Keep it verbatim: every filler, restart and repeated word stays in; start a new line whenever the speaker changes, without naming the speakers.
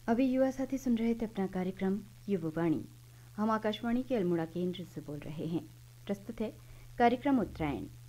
अभी युवा साथी सुन रहे थे अपना कार्यक्रम युववाणी। हम आकाशवाणी के अल्मोड़ा केंद्र से बोल रहे हैं। प्रस्तुत है कार्यक्रम उत्तरायण।